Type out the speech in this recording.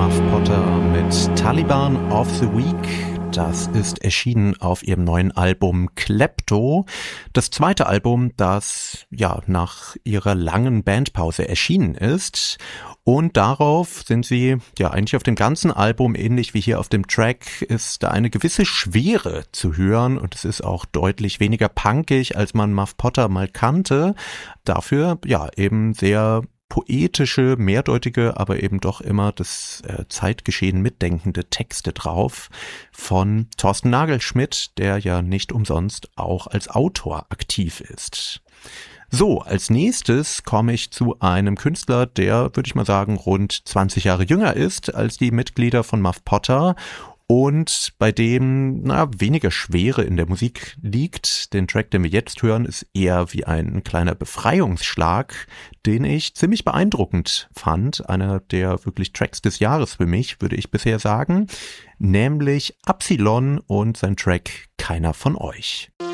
Muff Potter mit Taliban of the Week. Das ist erschienen auf ihrem neuen Album Klepto. Das zweite Album, das ja nach ihrer langen Bandpause erschienen ist. Und darauf sind sie, ja eigentlich auf dem ganzen Album, ähnlich wie hier auf dem Track, ist da eine gewisse Schwere zu hören. Und es ist auch deutlich weniger punkig, als man Muff Potter mal kannte. Dafür, ja, eben sehr poetische, mehrdeutige, aber eben doch immer das Zeitgeschehen mitdenkende Texte drauf von Thorsten Nagelschmidt, der ja nicht umsonst auch als Autor aktiv ist. So, als nächstes komme ich zu einem Künstler, der, würde ich mal sagen, rund 20 Jahre jünger ist als die Mitglieder von Muff Potter und bei dem weniger Schwere in der Musik liegt. Den Track, den wir jetzt hören, ist eher wie ein kleiner Befreiungsschlag, den ich ziemlich beeindruckend fand. Einer der wirklich Tracks des Jahres für mich, würde ich bisher sagen, nämlich Absilon und sein Track Keiner von euch.